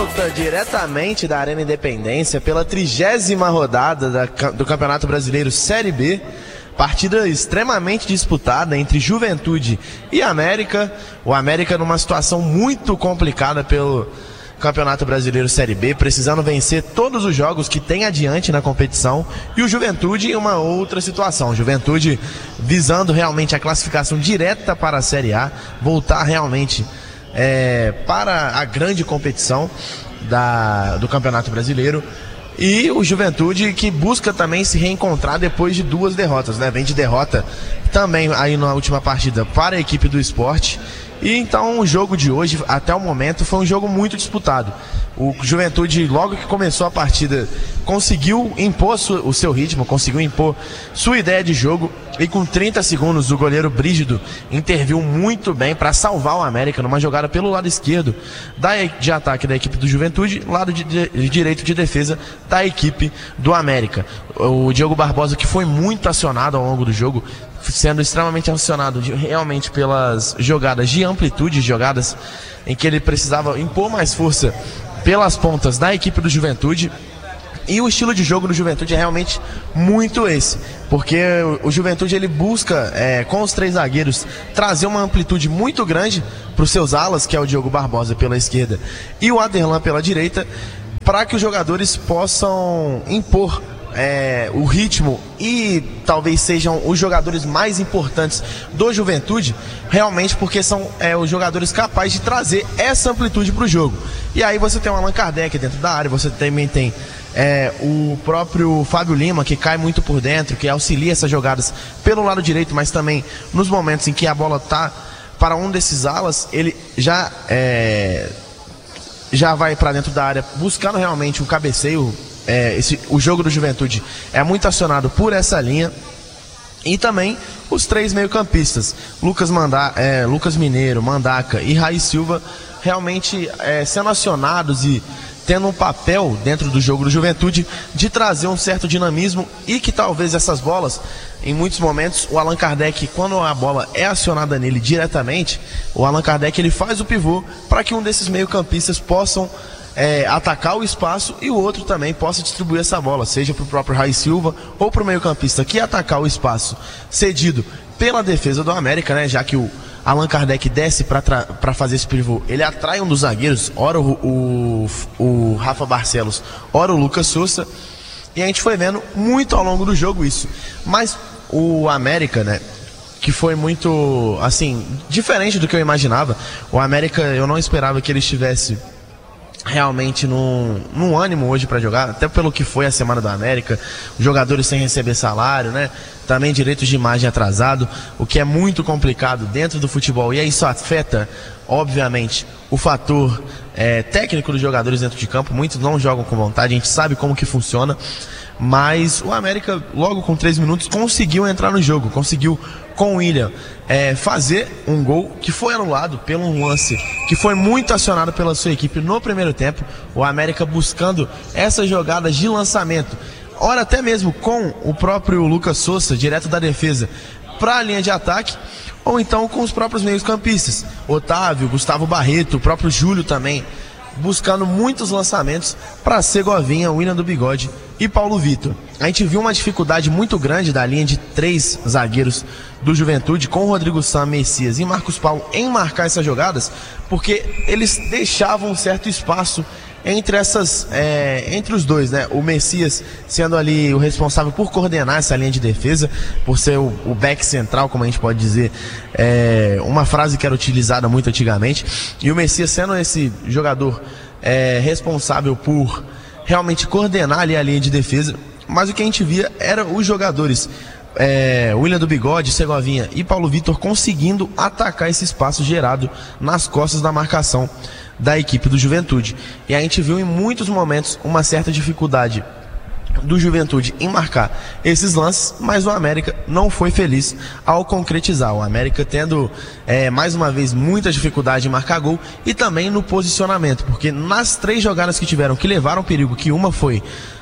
volta diretamente da Arena Independência pela 30ª rodada do Campeonato Brasileiro Série B. Partida extremamente disputada entre Juventude e América. O América numa situação muito complicada pelo Campeonato Brasileiro Série B, precisando vencer todos os jogos que tem adiante na competição, e o Juventude em uma outra situação. Juventude visando realmente a classificação direta para a Série A, voltar realmente para a grande competição do Campeonato Brasileiro. E o Juventude que busca também se reencontrar depois de 2 derrotas, né? Vem de derrota também aí na última partida para a equipe do Sport. E então o jogo de hoje, até o momento, foi um jogo muito disputado. O Juventude, logo que começou a partida, conseguiu impor o seu ritmo, conseguiu impor sua ideia de jogo, e com 30 segundos o goleiro Brígido interviu muito bem para salvar o América numa jogada pelo lado esquerdo de ataque da equipe do Juventude, lado de direito de defesa da equipe do América. O Diogo Barbosa, que foi muito acionado ao longo do jogo, sendo extremamente acionado realmente pelas jogadas de amplitude, jogadas em que ele precisava impor mais força pelas pontas da equipe do Juventude. E o estilo de jogo do Juventude é realmente muito esse, porque o Juventude ele busca, com os 3 zagueiros, trazer uma amplitude muito grande para os seus alas, que é o Diogo Barbosa pela esquerda e o Aderlan pela direita, para que os jogadores possam impor o ritmo, e talvez sejam os jogadores mais importantes do Juventude, realmente porque são os jogadores capazes de trazer essa amplitude para o jogo. E aí você tem o Allan Kardec dentro da área, você também tem o próprio Fábio Lima, que cai muito por dentro, que auxilia essas jogadas pelo lado direito, mas também nos momentos em que a bola está para um desses alas, ele já vai para dentro da área buscando realmente o cabeceio. O jogo do Juventude é muito acionado por essa linha. E também os 3 meio-campistas, Lucas Mineiro, Mandaca e Raí Silva, realmente sendo acionados e tendo um papel dentro do jogo do Juventude de trazer um certo dinamismo, e que talvez essas bolas, em muitos momentos, o Allan Kardec, quando a bola é acionada nele diretamente, o Allan Kardec ele faz o pivô para que um desses meio-campistas possam atacar o espaço, e o outro também possa distribuir essa bola, seja para o próprio Raí Silva ou para o meio-campista que atacar o espaço cedido pela defesa do América, né? Já que o Allan Kardec desce para fazer esse pivô, ele atrai um dos zagueiros, ora o Rafa Barcelos, ora o Lucas Souza, e a gente foi vendo muito ao longo do jogo isso. Mas o América, né, que foi muito, assim, diferente do que eu imaginava. O América, eu não esperava que ele estivesse realmente num ânimo hoje para jogar, até pelo que foi a Semana do América, jogadores sem receber salário, né? Também direitos de imagem atrasado, o que é muito complicado dentro do futebol, e aí isso afeta, obviamente, o fator técnico dos jogadores dentro de campo. Muitos não jogam com vontade, a gente sabe como que funciona, mas o América, logo com 3 minutos, conseguiu entrar no jogo, conseguiu com o William fazer um gol que foi anulado pelo um lance que foi muito acionado pela sua equipe no primeiro tempo. O América buscando essas jogadas de lançamento, ora até mesmo com o próprio Lucas Souza direto da defesa para a linha de ataque, ou então com os próprios meios-campistas, Otávio, Gustavo Barreto, o próprio Júlio também, buscando muitos lançamentos para Segovinha, William do Bigode e Paulo Vitor. A gente viu uma dificuldade muito grande da linha de 3 zagueiros do Juventude, com Rodrigo Sam, Messias e Marcos Paulo, em marcar essas jogadas, porque eles deixavam um certo espaço entre os dois, né? O Messias sendo ali o responsável por coordenar essa linha de defesa, por ser o back central, como a gente pode dizer, uma frase que era utilizada muito antigamente, e o Messias sendo esse jogador responsável por realmente coordenar ali a linha de defesa. Mas o que a gente via era os jogadores William do Bigode, Segovinha e Paulo Vitor conseguindo atacar esse espaço gerado nas costas da marcação da equipe do Juventude. E a gente viu em muitos momentos uma certa dificuldade do Juventude em marcar esses lances, mas o América não foi feliz ao concretizar. O América tendo mais uma vez muita dificuldade em marcar gol, e também no posicionamento, porque nas 3 jogadas que tiveram, que levaram perigo, que uma foi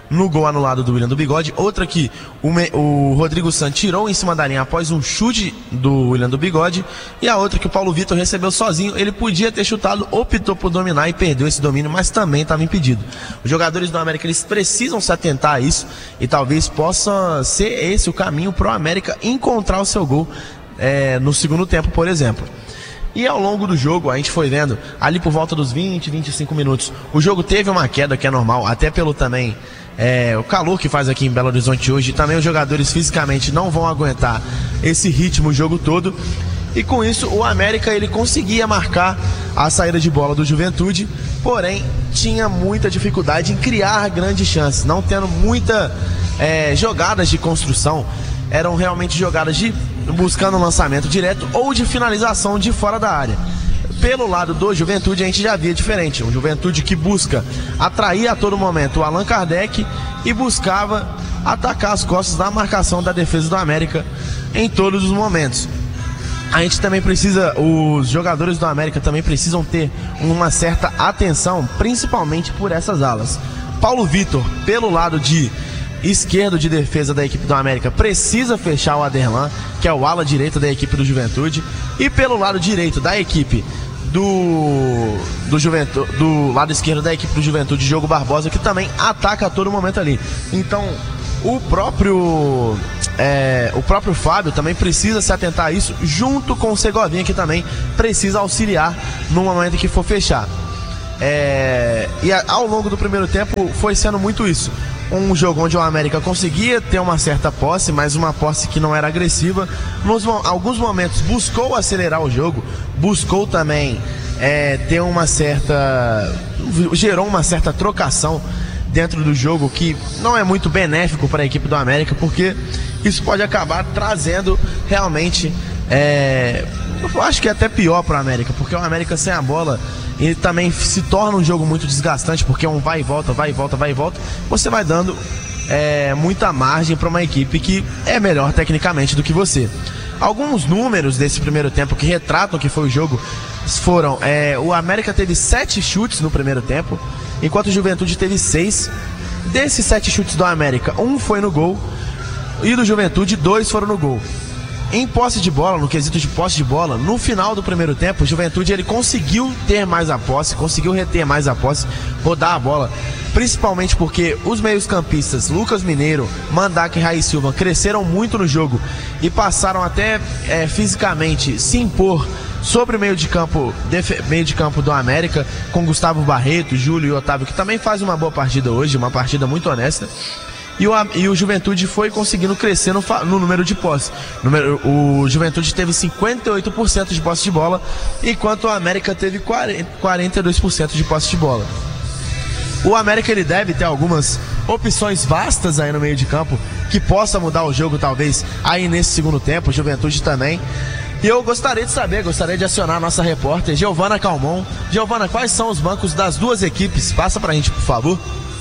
no gol anulado do William do Bigode. Outra que o Rodrigo Santos tirou em cima da linha após um chute do William do Bigode. E a outra que o Paulo Vitor recebeu sozinho. Ele podia ter chutado, optou por dominar e perdeu esse domínio, mas também estava impedido. Os jogadores do América, eles precisam se atentar a isso e talvez possa ser esse o caminho para o América encontrar o seu gol no segundo tempo, por exemplo. E ao longo do jogo, a gente foi vendo, ali por volta dos 20, 25 minutos, o jogo teve uma queda que é normal, até pelo também o calor que faz aqui em Belo Horizonte hoje. Também os jogadores fisicamente não vão aguentar esse ritmo o jogo todo. E com isso, o América, ele conseguia marcar a saída de bola do Juventude, porém tinha muita dificuldade em criar grandes chances, não tendo muita jogadas de construção. Eram realmente jogadas de buscando lançamento direto ou de finalização de fora da área. Pelo lado do Juventude, a gente já via diferente. Um Juventude que busca atrair a todo momento o Allan Kardec e buscava atacar as costas da marcação da defesa do América em todos os momentos. A gente também precisa, os jogadores do América também precisam ter uma certa atenção, principalmente por essas alas. Paulo Vitor, pelo lado de esquerdo de defesa da equipe do América, precisa fechar o Aderlan, que é o ala direito da equipe do Juventude. E pelo lado direito da equipe do lado esquerdo da equipe do Juventude, Diogo Barbosa, que também ataca a todo momento ali. Então o próprio Fábio também precisa se atentar a isso, junto com o Segovinha, que também precisa auxiliar no momento em que for fechar. E ao longo do primeiro tempo foi sendo muito isso. Um jogo onde o América conseguia ter uma certa posse, mas uma posse que não era agressiva. Alguns momentos buscou acelerar o jogo, buscou também ter gerou uma certa trocação dentro do jogo, que não é muito benéfico para a equipe do América, porque isso pode acabar trazendo realmente, eu acho que é até pior para o América, porque o América sem a bola, ele também se torna um jogo muito desgastante, porque é um vai e volta, vai e volta, vai e volta. Você vai dando muita margem para uma equipe que é melhor tecnicamente do que você. Alguns números desse primeiro tempo que retratam o que foi o jogo foram: o América teve 7 chutes no primeiro tempo, enquanto o Juventude teve 6. Desses 7 chutes do América, 1 foi no gol, e do Juventude 2 foram no gol. Em posse de bola, no quesito de posse de bola, no final do primeiro tempo, o Juventude, ele conseguiu ter mais a posse, conseguiu reter mais a posse, rodar a bola, principalmente porque os meios-campistas Lucas Mineiro, Mandak e Raí Silva cresceram muito no jogo e passaram até fisicamente se impor sobre o meio de campo do América, com Gustavo Barreto, Júlio e Otávio, que também faz uma boa partida hoje, uma partida muito honesta. E o Juventude foi conseguindo crescer no número de posse. O Juventude teve 58% de posse de bola, enquanto o América teve 42% de posse de bola. O América, ele deve ter algumas opções vastas aí no meio de campo, que possa mudar o jogo talvez aí nesse segundo tempo. O Juventude também. E eu gostaria de acionar a nossa repórter Giovana Calmon. Giovana, quais são os bancos das duas equipes? Passa pra gente, por favor.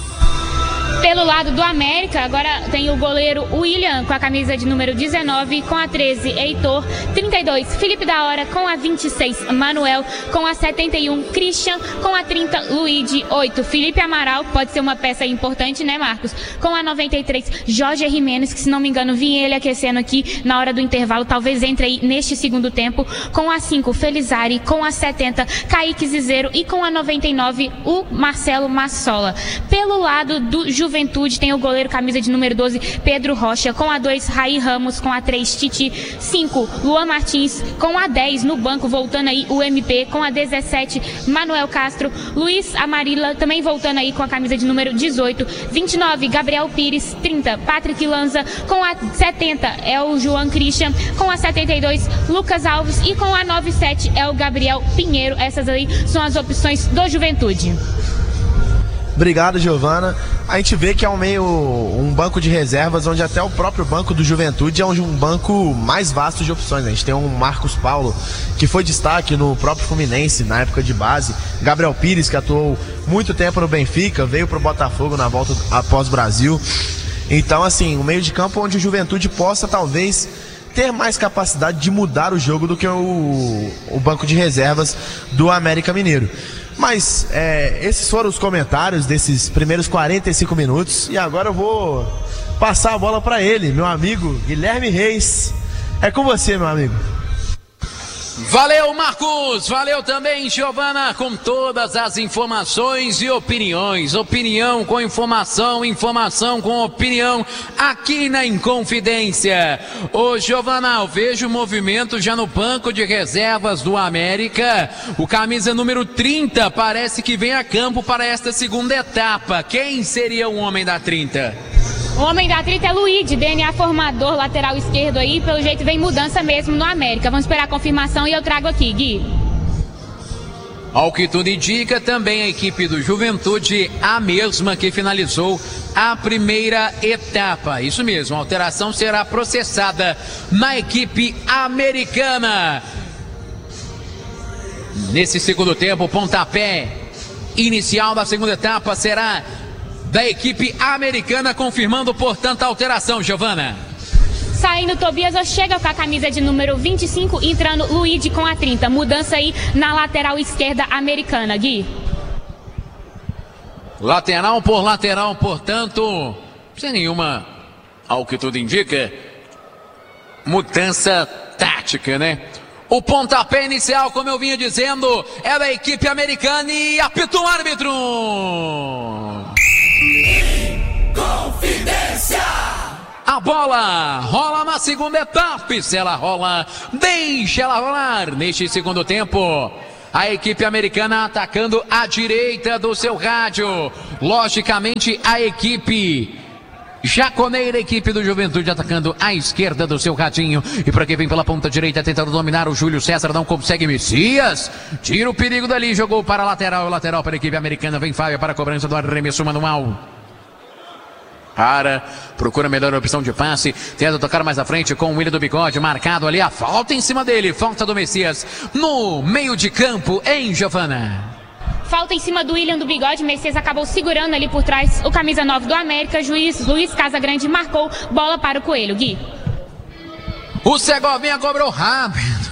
Pelo lado do América, agora tem o goleiro William com a camisa de número 19, com a 13, Heitor, 32, Felipe da Hora, com a 26, Manuel, com a 71, Christian, com a 30, Luigi, 8, Felipe Amaral, pode ser uma peça importante, né, Marcos? Com a 93, Jorge Jimenez, que se não me engano, vi ele aquecendo aqui na hora do intervalo, talvez entre aí neste segundo tempo, com a 5, Felizari, com a 70, Kaique Zizeiro e com a 99, o Marcelo Massola. Pelo lado do Juventude tem o goleiro camisa de número 12, Pedro Rocha, com a 2, Raí Ramos, com a 3, Titi, 5, Luan Martins, com a 10 no banco, voltando aí o MP, com a 17, Manuel Castro, Luiz Amarila, também voltando aí com a camisa de número 18, 29, Gabriel Pires, 30, Patrick Lanza, com a 70 é o João Christian, com a 72, Lucas Alves e com a 97 é o Gabriel Pinheiro. Essas aí são as opções do Juventude. Obrigado, Giovana. A gente vê que é um banco de reservas, onde até o próprio banco do Juventude é um banco mais vasto de opções. A gente tem um Marcos Paulo, que foi destaque no próprio Fluminense na época de base. Gabriel Pires, que atuou muito tempo no Benfica, veio pro Botafogo na volta após o Brasil. Então, assim, um meio de campo onde o Juventude possa talvez ter mais capacidade de mudar o jogo do que o banco de reservas do América Mineiro. Mas esses foram os comentários desses primeiros 45 minutos. E agora eu vou passar a bola para ele, meu amigo Guilherme Reis. É com você, meu amigo. Valeu, Marcos, valeu também, Giovana, com todas as informações e opiniões. Opinião com informação, informação com opinião, aqui na Inconfidência. Ô, Giovana, eu vejo movimento já no banco de reservas do América. O camisa número 30 parece que vem a campo para esta segunda etapa. Quem seria o homem da 30? O homem da 30 é Luíde, DNA formador, lateral esquerdo aí. Pelo jeito vem mudança mesmo no América. Vamos esperar a confirmação e eu trago aqui, Gui. Ao que tudo indica, também a equipe do Juventude, a mesma que finalizou a primeira etapa. Isso mesmo, a alteração será processada na equipe americana. Nesse segundo tempo, o pontapé inicial da segunda etapa será da equipe americana, confirmando, portanto, a alteração, Giovana. Saindo Tobias chega com a camisa de número 25, entrando Luíde com a 30. Mudança aí na lateral esquerda americana, Gui. Lateral por lateral, portanto, sem nenhuma, ao que tudo indica, mudança tática, né? O pontapé inicial, como eu vinha dizendo, é da equipe americana e apita o árbitro. Confidência! A bola rola na segunda etapa, e se ela rola, deixa ela rolar. Neste segundo tempo, a equipe americana atacando a direita do seu rádio. Logicamente, a equipe jaconeira, a equipe do Juventude atacando a esquerda do seu radinho. E para quem vem pela ponta direita tentando dominar, o Júlio César não consegue. Messias tira o perigo dali, jogou para a lateral. Lateral para a equipe americana, vem Fábio para a cobrança do arremesso manual. Procura a melhor opção de passe, tenta tocar mais à frente com o William do Bigode, marcado ali, a falta em cima dele, falta do Messias no meio de campo, hein, Giovana? Falta em cima do William do Bigode, Messias acabou segurando ali por trás o camisa 9 do América, juiz Luiz Casagrande marcou, bola para o Coelho, Gui. O Segovinha cobrou rápido.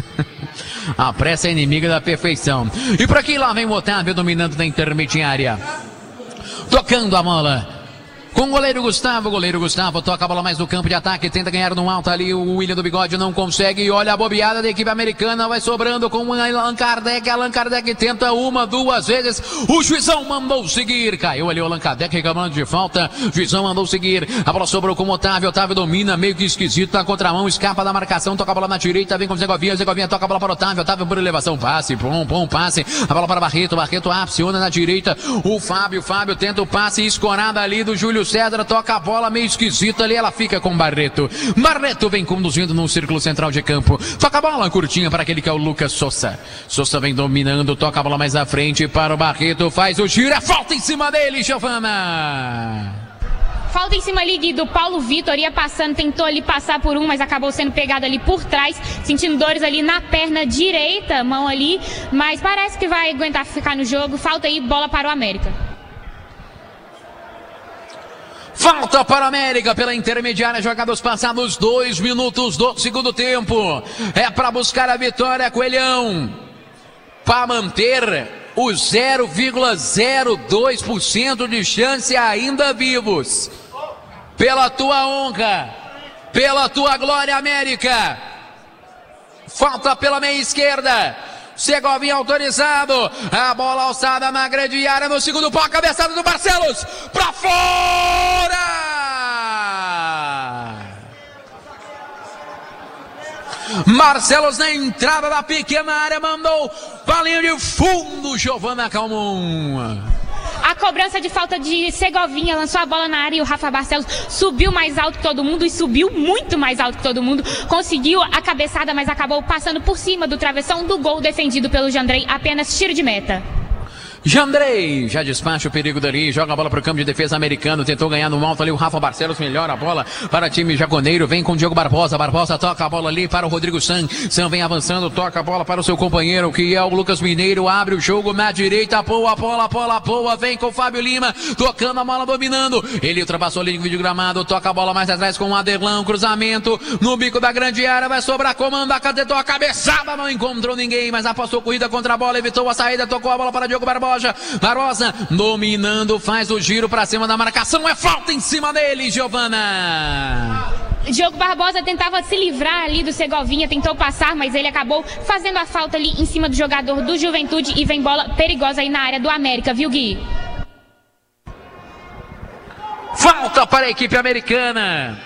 A pressa é inimiga da perfeição. E por aqui lá vem o Otávio dominando na intermediária, tocando a bola com o goleiro Gustavo toca a bola mais no campo de ataque, tenta ganhar no alto ali, o William do Bigode não consegue, e olha a bobeada da equipe americana, vai sobrando com o Allan Kardec tenta uma, duas vezes, o juizão mandou seguir, caiu ali o Allan Kardec reclamando de falta, juizão mandou seguir, a bola sobrou com o Otávio domina, meio que esquisito, na contramão, escapa da marcação, toca a bola na direita, vem com o Segovinha toca a bola para o Otávio por elevação, passe, bom passe, a bola para Barreto aciona na direita, o Fábio tenta o passe escorado ali do Júlio César, toca a bola meio esquisita ali, ela fica com Barreto vem conduzindo no círculo central de campo, toca a bola curtinha para aquele que é o Lucas Souza vem dominando, toca a bola mais à frente para o Barreto, faz o giro, é falta em cima dele, Giovana. Falta em cima ali do Paulo Vitor, ia passando, tentou ali passar por um, mas acabou sendo pegado ali por trás, sentindo dores ali na perna direita, mão ali, mas parece que vai aguentar ficar no jogo, falta aí, bola para o América. Falta para a América pela intermediária, jogados passados 2 minutos do segundo tempo. É para buscar a vitória, Coelhão, para manter os 0,02% de chance ainda vivos. Pela tua honra, pela tua glória, América. Falta pela meia esquerda. Segovinha autorizado, a bola alçada na grande área no segundo pau, cabeçada do Barcelos, pra fora! Barcelos na entrada da pequena área, mandou balinha de fundo, Giovana Calmon. A cobrança de falta de Segovinha, lançou a bola na área e o Rafa Barcelos subiu mais alto que todo mundo e subiu muito mais alto que todo mundo. Conseguiu a cabeçada, mas acabou passando por cima do travessão do gol defendido pelo Jandrei, apenas tiro de meta. Jandrei já despacha o perigo dali, joga a bola para o campo de defesa americano, tentou ganhar no alto ali, o Rafa Barcelos melhora a bola para o time jaconeiro, vem com o Diogo Barbosa, Barbosa toca a bola ali para o Rodrigo San vem avançando, toca a bola para o seu companheiro, que é o Lucas Mineiro, abre o jogo na direita, boa, vem com o Fábio Lima, tocando a bola, dominando, ele ultrapassou ali no vídeo gramado, toca a bola mais atrás com o Aderlan, cruzamento no bico da grande área, vai sobrar comando, tentou a cabeçada, não encontrou ninguém, mas apostou corrida contra a bola, evitou a saída, tocou a bola para Diogo Barbosa, dominando, faz o giro para cima da marcação, é falta em cima dele, Giovana. Diogo Barbosa tentava se livrar ali do Segovinha, tentou passar, mas ele acabou fazendo a falta ali em cima do jogador do Juventude e vem bola perigosa aí na área do América, viu, Gui? Falta para a equipe americana.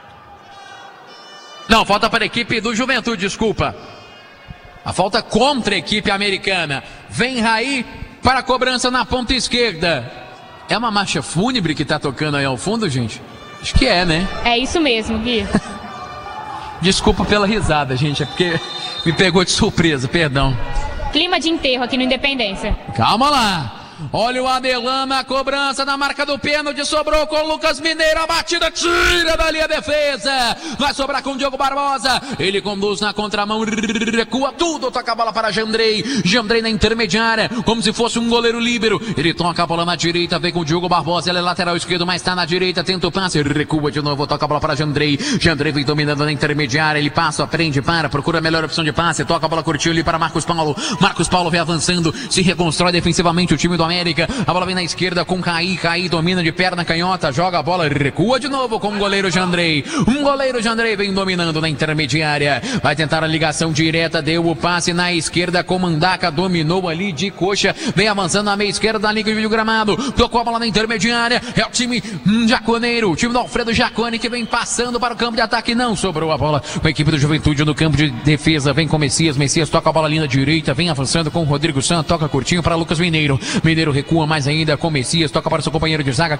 Não, falta para a equipe do Juventude, desculpa. A falta contra a equipe americana. Vem Raí para a cobrança na ponta esquerda. É uma marcha fúnebre que está tocando aí ao fundo, gente? Acho que é, né? É isso mesmo, Gui. Desculpa pela risada, gente. É porque me pegou de surpresa, perdão. Clima de enterro aqui no Independência. Calma lá. Olha o Aderlan na cobrança, na marca do pênalti, sobrou com o Lucas Mineiro, a batida tira dali a defesa, vai sobrar com o Diogo Barbosa, ele conduz na contramão, recua tudo, toca a bola para Jandrei na intermediária, como se fosse um goleiro líbero, ele toca a bola na direita, vem com o Diogo Barbosa, ele é lateral esquerdo, mas está na direita, tenta o passe, recua de novo, toca a bola para Jandrei vem dominando na intermediária, ele passa, prende, procura a melhor opção de passe, toca a bola curtinho ali para Marcos Paulo vem avançando, se reconstrói defensivamente o time do América, a bola vem na esquerda com Caí domina de perna canhota, joga a bola, recua de novo com o goleiro Jandrei, vem dominando na intermediária, vai tentar a ligação direta, deu o passe na esquerda com Mandaca, dominou ali de coxa, vem avançando na meia esquerda da linha de gramado, tocou a bola na intermediária, é o time jaconeiro, o time do Alfredo Jacone que vem passando para o campo de ataque, não sobrou a bola com a equipe do Juventude no campo de defesa, vem com Messias toca a bola ali na direita, vem avançando com o Rodrigo San, toca curtinho para Lucas Mineiro recua mais ainda com Messias, toca para o seu companheiro de zaga,